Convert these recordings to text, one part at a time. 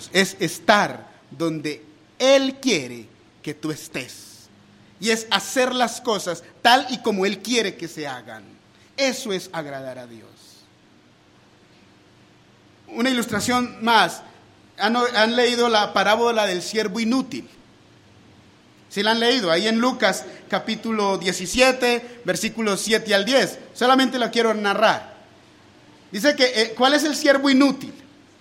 Dios es estar donde Él quiere que tú estés. Y es hacer las cosas tal y como Él quiere que se hagan. Eso es agradar a Dios. Una ilustración más. ¿Han leído la parábola del siervo inútil? ¿Sí la han leído? Ahí en Lucas capítulo 17, versículos 7 al 10. Solamente la quiero narrar. Dice que, ¿cuál es el siervo inútil?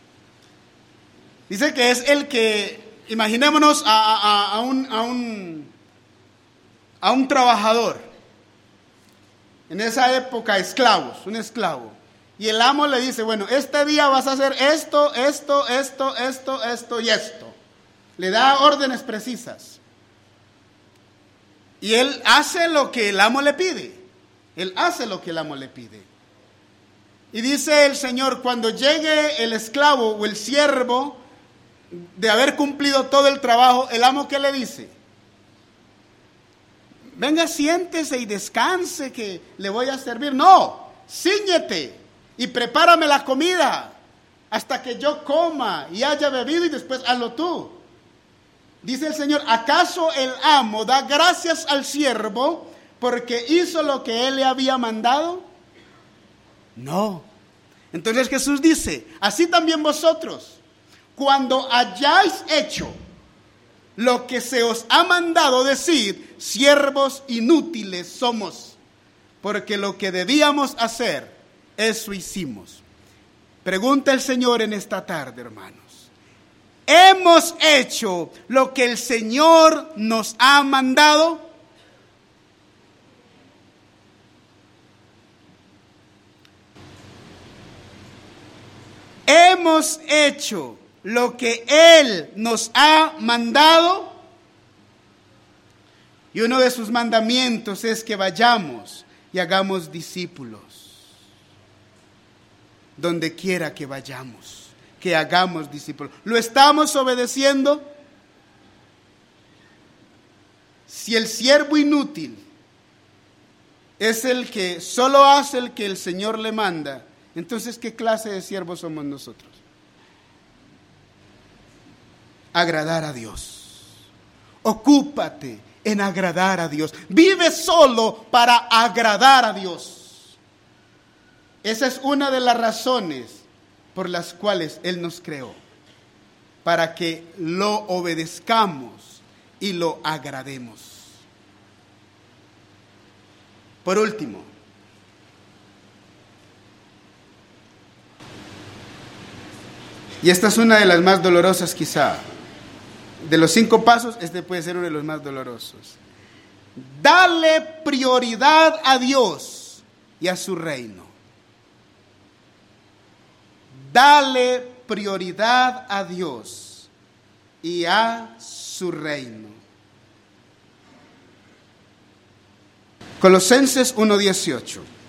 Dice que es el que, imaginémonos a un trabajador. En esa época, esclavos, un esclavo. Y el amo le dice, bueno, este día vas a hacer esto y esto. Le da órdenes precisas. Y él hace lo que el amo le pide. Él hace lo que el amo le pide. Y dice el Señor, cuando llegue el esclavo o el siervo de haber cumplido todo el trabajo, el amo, ¿qué le dice? Venga, siéntese y descanse que le voy a servir. No, cíñete y prepárame la comida hasta que yo coma y haya bebido y después hazlo tú. Dice el Señor, ¿acaso el amo da gracias al siervo porque hizo lo que él le había mandado? No. Entonces Jesús dice, así también vosotros, cuando hayáis hecho lo que se os ha mandado, decir, siervos inútiles somos, porque lo que debíamos hacer, eso hicimos. Pregunta el Señor en esta tarde, hermanos. ¿Hemos hecho lo que el Señor nos ha mandado? ¿Hemos hecho lo que Él nos ha mandado? Y uno de sus mandamientos es que vayamos y hagamos discípulos. Donde quiera que vayamos. Que hagamos discípulos. ¿Lo estamos obedeciendo? Si el siervo inútil es el que solo hace el que el Señor le manda, entonces ¿qué clase de siervos somos nosotros? Agradar a Dios. Ocúpate en agradar a Dios. Vive solo para agradar a Dios. Esa es una de las razones por las cuales Él nos creó, para que lo obedezcamos y lo agrademos. Por último, y esta es una de las más dolorosas quizá, de los 5 pasos, este puede ser uno de los más dolorosos. Dale prioridad a Dios y a su reino. Dale prioridad a Dios y a su reino. Colosenses 1:18.